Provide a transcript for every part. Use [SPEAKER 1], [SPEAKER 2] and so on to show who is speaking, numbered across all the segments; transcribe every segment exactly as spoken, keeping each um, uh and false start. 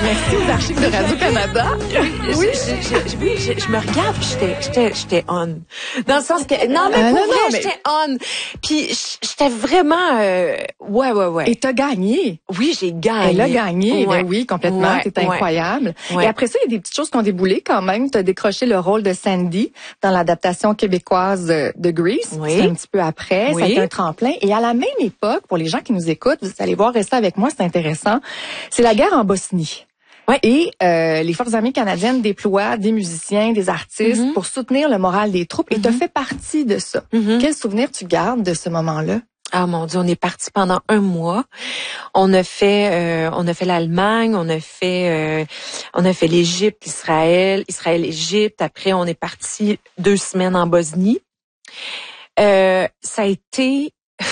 [SPEAKER 1] Merci aux archives de Radio-Canada.
[SPEAKER 2] Oui, oui. Je, je, je, oui, je, je me regarde, puis j'étais, j'étais, j'étais on. Dans le sens que, non, mais
[SPEAKER 1] euh,
[SPEAKER 2] pour
[SPEAKER 1] non,
[SPEAKER 2] vrai,
[SPEAKER 1] non, mais...
[SPEAKER 2] j'étais on. Puis j'étais vraiment, euh, ouais, ouais, ouais.
[SPEAKER 1] Et t'as gagné.
[SPEAKER 2] Oui, j'ai gagné.
[SPEAKER 1] Elle a gagné,
[SPEAKER 2] ouais.
[SPEAKER 1] ben oui, complètement.
[SPEAKER 2] Ouais,
[SPEAKER 1] T'es incroyable.
[SPEAKER 2] Ouais.
[SPEAKER 1] Et après ça, il y a des petites choses qui ont déboulé quand même. T'as décroché le rôle de Sandy dans l'adaptation québécoise de Grease.
[SPEAKER 2] Oui.
[SPEAKER 1] C'est un petit peu après.
[SPEAKER 2] Oui.
[SPEAKER 1] Ça a été un tremplin. Et à la même époque, pour les gens qui nous écoutent, vous allez voir, restez avec moi, c'est intéressant. C'est la guerre en Bosnie.
[SPEAKER 2] Ouais.
[SPEAKER 1] Et euh, les Forces armées canadiennes déploient des musiciens, des artistes
[SPEAKER 2] Mm-hmm.
[SPEAKER 1] pour soutenir le moral des troupes. Et
[SPEAKER 2] Mm-hmm.
[SPEAKER 1] t'as fait partie de ça.
[SPEAKER 2] Mm-hmm.
[SPEAKER 1] Quel souvenir tu gardes de ce moment-là?
[SPEAKER 2] Ah mon Dieu, on est parti pendant un mois. On a fait, euh, on a fait l'Allemagne, on a fait, euh, on a fait l'Égypte, Israël, Israël, Égypte. Après, on est parti deux semaines en Bosnie. Euh, ça a été,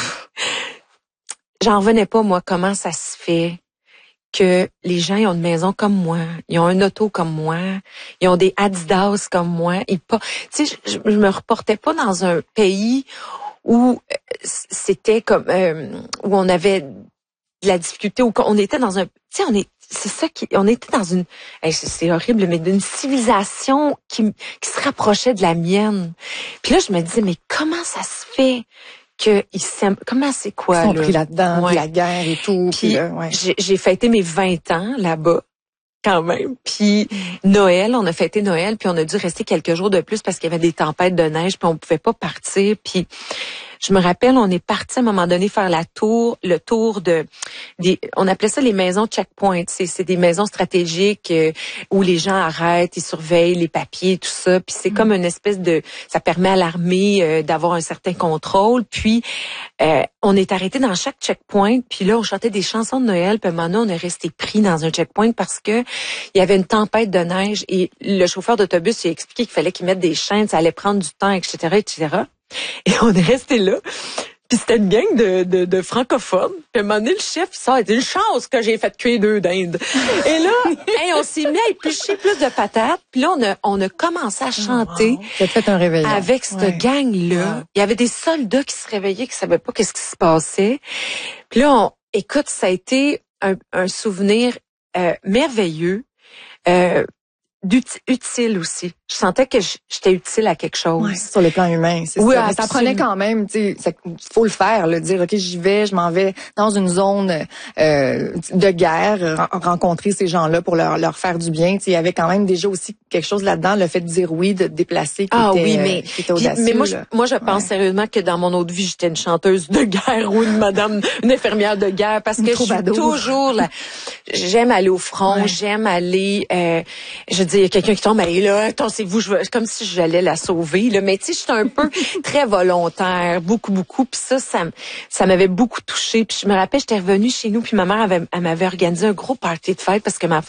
[SPEAKER 2] j'en revenais pas moi. Comment ça se fait que les gens ils ont une maison comme moi, ils ont un auto comme moi, ils ont des Adidas comme moi. Ils pas, tu sais, je, je me reportais pas dans un pays où c'était comme euh, où on avait de la difficulté, où on était dans un, tu sais, on est, c'est ça qui, on était dans une, hey, c'est horrible, mais d'une civilisation qui qui se rapprochait de la mienne. Puis là, je me disais, mais comment ça se fait que ils s'aiment, comment c'est quoi
[SPEAKER 1] Ils sont
[SPEAKER 2] là?
[SPEAKER 1] pris là-dedans,
[SPEAKER 2] Ouais.
[SPEAKER 1] puis la guerre et tout.
[SPEAKER 2] Puis,
[SPEAKER 1] puis là, ouais.
[SPEAKER 2] j'ai, j'ai fêté mes vingt ans là-bas. Quand même. Puis Noël, on a fêté Noël, puis on a dû rester quelques jours de plus parce qu'il y avait des tempêtes de neige, puis on pouvait pas partir. Puis je me rappelle, on est parti à un moment donné faire la tour, le tour de, des, on appelait ça les maisons checkpoint. C'est, c'est des maisons stratégiques euh, où les gens arrêtent, ils surveillent les papiers, tout ça. Puis c'est mmh. comme une espèce de, ça permet à l'armée euh, d'avoir un certain contrôle. Puis euh, on est arrêté dans chaque checkpoint. Puis là, on chantait des chansons de Noël. Puis maintenant, on est resté pris dans un checkpoint parce que il y avait une tempête de neige et le chauffeur d'autobus il a expliqué qu'il fallait qu'il mette des chaînes, ça allait prendre du temps, et cetera, et cetera. Et on est resté là. Puis c'était une gang de, de, de francophones. Puis à un moment donné, le chef, il sort, il dit, une chance que j'ai fait cuire deux dindes. Et là, hey, on s'est mis à éplucher plus de patates. Puis là, on a, on a commencé à chanter.
[SPEAKER 1] Wow. Ça fait un réveillon.
[SPEAKER 2] Avec cette
[SPEAKER 1] ouais.
[SPEAKER 2] gang-là. Ouais. Il y avait des soldats qui se réveillaient, qui savaient pas qu'est-ce qui se passait. Puis là, on, écoute, ça a été un, un souvenir euh, merveilleux. Euh, utile aussi. Je sentais que j'étais utile à quelque chose.
[SPEAKER 1] Ouais, sur le plan humain, c'est
[SPEAKER 2] oui,
[SPEAKER 1] ça. Mais ça prenait quand même, tu sais, faut le faire, le dire, OK, j'y vais, je m'en vais dans une zone euh, de guerre, rencontrer ces gens-là pour leur leur faire du bien. Tu sais, il y avait quand même déjà aussi quelque chose là-dedans, le fait de dire oui, de te déplacer, qui
[SPEAKER 2] ah
[SPEAKER 1] était,
[SPEAKER 2] oui, mais,
[SPEAKER 1] qui était audacieux.
[SPEAKER 2] Mais moi, je, moi, je pense ouais. sérieusement que dans mon autre vie, j'étais une chanteuse de guerre ou une madame, une infirmière de guerre, parce que je suis toujours là. J'aime aller au front, ouais. j'aime aller. Euh, je dis, il y a quelqu'un qui tombe, mais là, attendez-vous, je veux, comme si j'allais la sauver. Là. Mais tu sais, je suis un peu très volontaire, beaucoup, beaucoup. Puis ça, ça, ça m'avait beaucoup touchée. Puis je me rappelle, j'étais revenue chez nous, puis ma mère avait, elle m'avait organisé un gros party de fête parce que ma